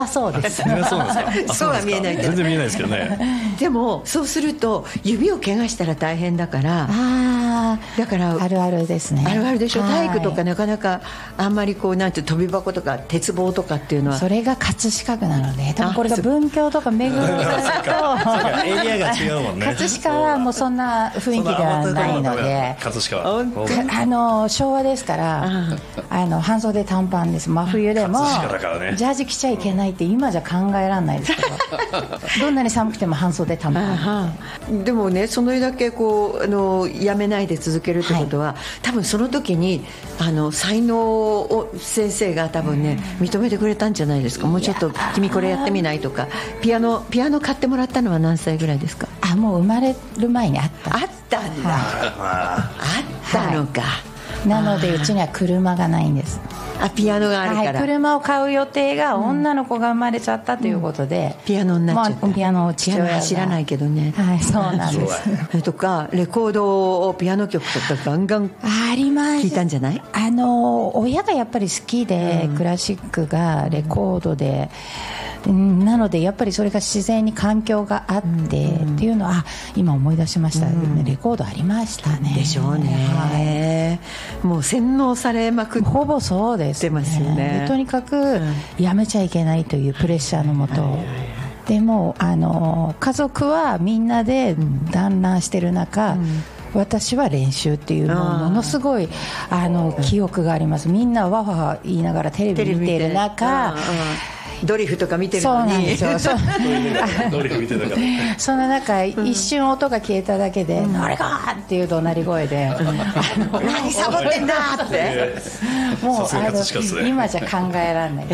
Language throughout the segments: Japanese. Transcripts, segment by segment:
そうです。 そうなんですか。 そうは見えないけど全然見えないですけどね。 でもそうすると指を怪我したら大変だから、だからあるあるですね。 あるあるでしょ。 はい体育とかなかなかあんまりこうなんて飛び箱とか鉄棒とかっていうのは、 それが葛飾区なので、多分これが文京とか目黒だとエリアが違うもんね。 葛飾はもうそんな雰囲気ではないので、 葛飾は昭和ですから、半袖短パンです。真冬でもジャージ着ちゃいけないって今じゃ考えられないですけど、どんなに寒くても半袖短パン。 でもね、それだけこうやめないで続けるってことは、多分その時に才能を先生が多分ね認めてくれたんじゃないですか。もうちょっと君これやってみないとか。ピアノ買ってもらったのは何歳ぐらいですか？ もう生まれる前にあったんだ。 あったのか。 なのでうちには車がないんです。 ピアノがあるから、 車を買う予定が女の子が生まれちゃったということで、 ピアノになっちゃった。 ピアノを父親が走らないけどね。 そうなんです。 それとかレコードをピアノ曲とかガンガン聴いたんじゃない？ 親がやっぱり好きで、クラシックがレコードで、なのでやっぱりそれが自然に環境があって、っていうのは今思い出しました、レコードありましたね。 でしょうね、もう洗脳されまくってほぼそうですね。とにかくやめちゃいけないというプレッシャーのもと、でも家族はみんなで団らんしてる中、私は練習っていうのをものすごい記憶があります。みんなわはは言いながらテレビ見てる中、 ドリフとか見てるのに、 そうなんですよ。 ドリフ見てたから。 その中、一瞬音が消えただけで、あれかーっていう怒鳴り声で、 何サボってんだって、 もう今じゃ考えられない。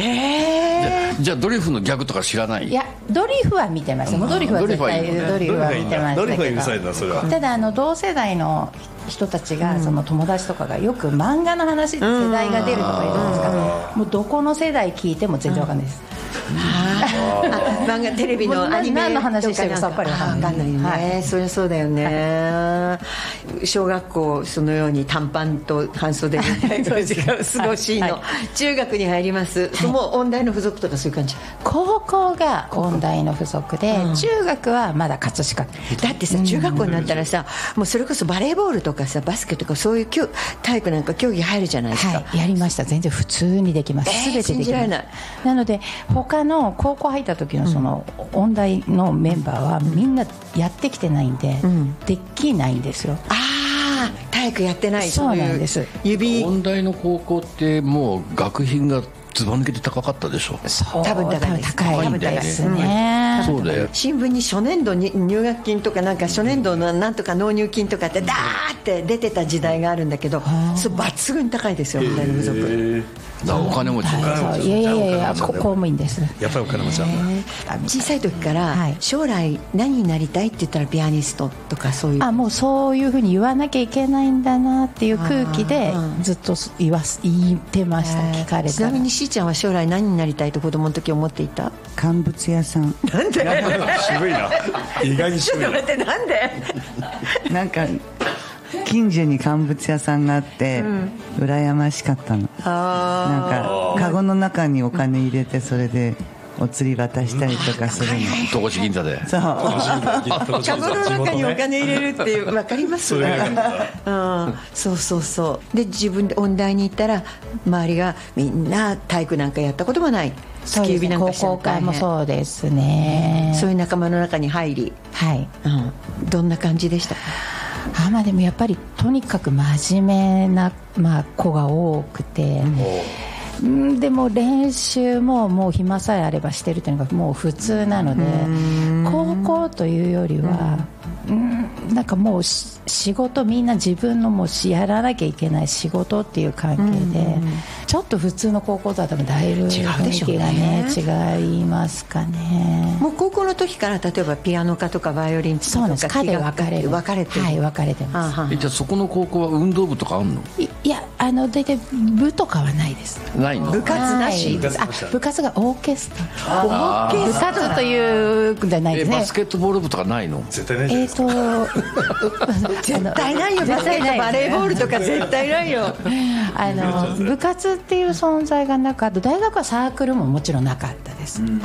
じゃあドリフのギャグとか知らない？ いや、ドリフは見てました。ドリフは絶対ドリフは見てましたけど。 ドリフは許された、それは。 ただ同世代の人たちが、その友達とかがよく漫画の話で世代が出るとか言うじゃないですか。もうどこの世代聞いても全然わかんないです。 漫画、テレビのアニメ何の話してるかさっぱりわかんないよね。そりゃそうだよね。小学校そのように短パンと半袖みたいな時間を過ごしの、中学に入ります。もう音大の付属とかそういう感じ？ 高校が音大の付属で、中学はまだ葛飾。 だってさ、中学校になったらさ、もうそれこそバレーボールとかさ、バスケとかそういう体育なんか競技入るじゃないですか。 やりました。全然普通にできます。全てできます。 信じられない。 なので他の高校入った時のその音大のメンバーはみんなやってきてないんで、できないんですよ。 体育やってない。 そうなんです。 音大の高校ってもう学費がずば抜けて高かったでしょ。 多分高いですね。 そうだよ。 新聞に初年度に入学金とかなんか初年度のなんとか納入金とかってダーって出てた時代があるんだけど、それ抜群に高いですよ、音大の付属。 お金持ち。 いや公務員です。 やっぱりお金持ちなんだ。 小さい時から将来何になりたいって言ったらピアニストとかそういう。 もうそういうふうに言わなきゃいけないんだなっていう空気でずっと言ってました。聞かれたら。 ちなみにしーちゃんは将来何になりたいと子供の時思っていた？ 乾物屋さん。 なんで？ 渋いな。意外に渋いな。 待って、なんで？ なんか近所に乾物屋さんがあって、羨ましかったの。なんかカゴの中にお金入れて、それでお釣り渡したりとかするの。 戸越銀座で。 そう。 カゴの中にお金入れるって分かります？そうで自分で音大に行ったら周りがみんな体育なんかやったこともない。 そうですね。高校会もそうですね。 そういう仲間の中に入り、どんな感じでしたか？ でもやっぱりとにかく真面目な、子が多くて、でも練習ももう暇さえあればしてるというのがもう普通なので、高校というよりは、なんかもう仕事、みんな自分のもうやらなきゃいけない仕事っていう関係で、ちょっと普通の高校とは多分だいぶ雰囲気がね違いますかね。 もう高校の時から例えばピアノ科とかバイオリンとかそうなんです。科で分かれてる。 分かれてます。 じゃあそこの高校は運動部とかあるの？ いや、 大体部とかはないです。 ないの？ 部活なし。 部活がオーケストラ。部活というじゃないですね。 バスケットボール部とかないの？ 絶対ないじゃないですか。 絶対ないよ。バスケットバレーボールとか絶対ないよ。 部活っていう存在がなかった。大学はサークルももちろんなかったです。